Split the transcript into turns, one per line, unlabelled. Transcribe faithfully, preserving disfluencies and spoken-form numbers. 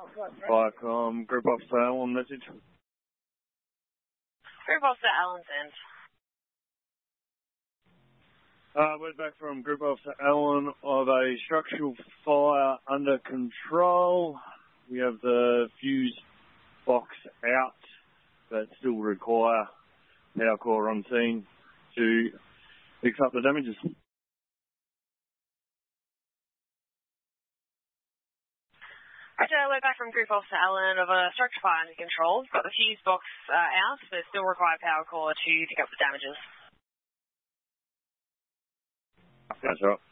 Viacom, Group Officer Allen, message.
Group Officer Allen's end.
Uh, we're back from Group Officer Allen of a structural fire under control. We have the fuse box out, but still require power core on scene to fix up the damages.
Roger, we're back from Group Officer Allen of a structure fire under control. We've got the fuse box uh, out, but still require power core to pick up the damages.
That's right.